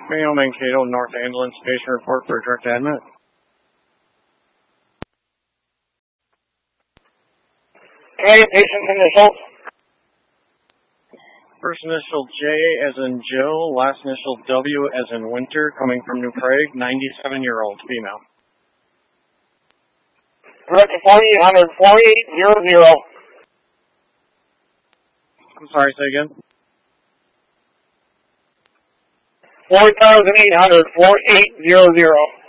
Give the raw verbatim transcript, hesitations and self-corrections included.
Mayo Mankato, North Ambulance, patient report for direct admit. Okay, patient's initials. First initial J as in Joe, last initial W as in Winter, coming from New Prague, ninety-seven-year-old female. Direct to forty-eight hundred, forty-eight hundred. I'm sorry, say again? four thousand eight hundred, forty-eight hundred.